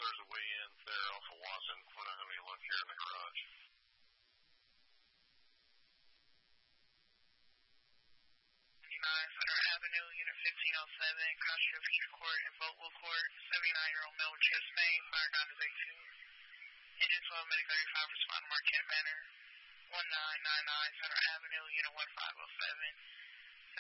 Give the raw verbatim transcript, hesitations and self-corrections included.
there's a way in there off of Watson. We're not having any luck here in the garage. ninety-nine Center Avenue, Unit fifteen oh seven, Castro Peace Court and Vogel Court. seventy-nine-year-old male with chest pain, fire nine is eighteen. Engine twelve, Medic thirty-five, respond to Marquette Manor. one nine nine nine Center Avenue, Unit one five oh seven.